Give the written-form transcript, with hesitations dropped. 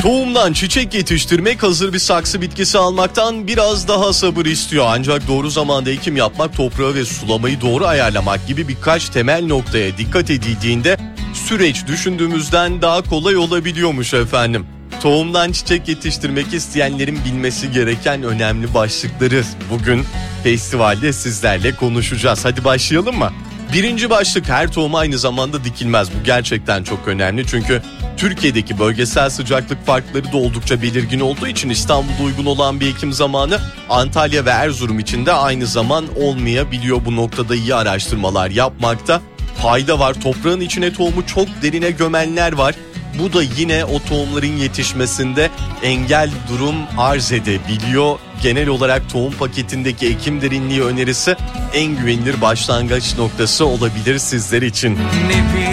Tohumdan çiçek yetiştirmek hazır bir saksı bitkisi almaktan biraz daha sabır istiyor. Ancak doğru zamanda ekim yapmak, toprağı ve sulamayı doğru ayarlamak gibi birkaç temel noktaya dikkat edildiğinde süreç düşündüğümüzden daha kolay olabiliyormuş efendim. Tohumdan çiçek yetiştirmek isteyenlerin bilmesi gereken önemli başlıkları bugün festivalde sizlerle konuşacağız. Hadi başlayalım mı? Birinci başlık, her tohum aynı zamanda dikilmez. Bu gerçekten çok önemli çünkü Türkiye'deki bölgesel sıcaklık farkları da oldukça belirgin olduğu için İstanbul'da uygun olan bir ekim zamanı Antalya ve Erzurum için de aynı zaman olmayabiliyor. Bu noktada iyi araştırmalar yapmakta fayda var. Toprağın içine tohumu çok derine gömenler var. Bu da yine o tohumların yetişmesinde engel durum arz edebiliyor. Genel olarak tohum paketindeki ekim derinliği önerisi en güvenilir başlangıç noktası olabilir sizler için.